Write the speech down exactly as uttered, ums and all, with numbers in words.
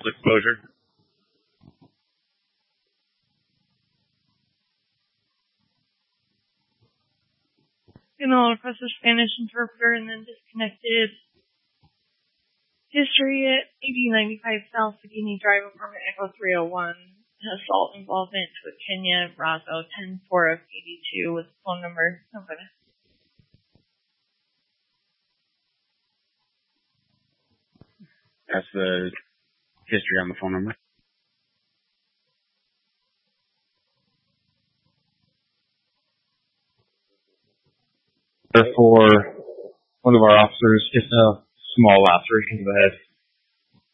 assault exposure. Signal across the Spanish interpreter and then disconnected. History at eighty ninety-five South Seguini Drive, apartment Echo three oh one. Assault involvement to a Kenya Razo ten four of eighty-two with phone number. Over. That's the history on the phone number. For one of our officers, just a small laceration to the head.